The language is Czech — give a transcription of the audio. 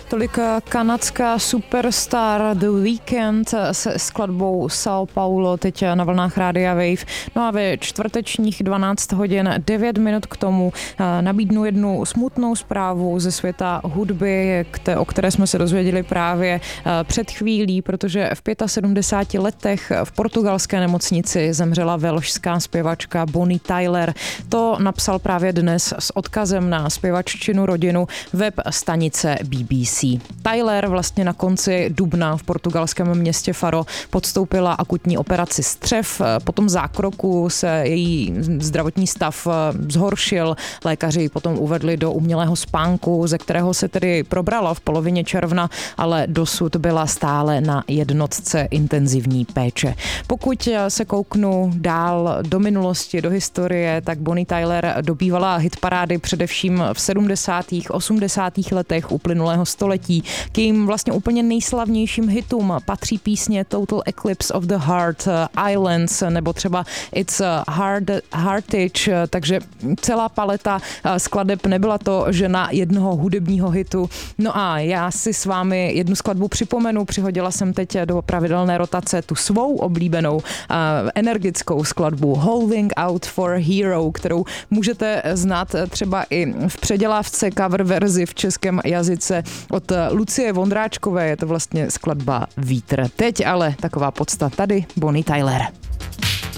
Tolik kanadská superstar The Weeknd se skladbou São Paulo teď na vlnách Rádia Wave. No a ve čtvrtečních 12 hodin 9 minut k tomu nabídnu jednu smutnou zprávu ze světa hudby, o které jsme se dozvěděli právě před chvílí, protože v 75 letech v portugalské nemocnici zemřela velšská zpěvačka Bonnie Tyler. To napsal právě dnes s odkazem na zpěvaččinu rodinu web stanice BBC. Tyler vlastně na konci dubna v portugalském městě Faro podstoupila akutní operaci střev. Po tom zákroku se její zdravotní stav zhoršil. Lékaři ji potom uvedli do umělého spánku, ze kterého se tedy probrala v polovině června, ale dosud byla stále na jednotce intenzivní péče. Pokud se kouknu dál do minulosti, do historie, tak Bonnie Tyler dobývala hitparády především v 70. 80. letech uplynulého století. K jejím vlastně úplně nejslavnějším hitům patří písně Total Eclipse of the Heart, Islands nebo třeba It's Heartage, takže celá paleta skladeb, nebyla to žena jednoho hudebního hitu. No a já si s vámi jednu skladbu připomenu, přihodila jsem teď do pravidelné rotace tu svou oblíbenou energickou skladbu Holding Out for Hero, kterou můžete znát třeba i v předělávce cover verzi v českém jazyce od Lucie Vondráčkové, je to vlastně skladba Vítr. Teď ale taková podsta, tady Bonnie Tyler.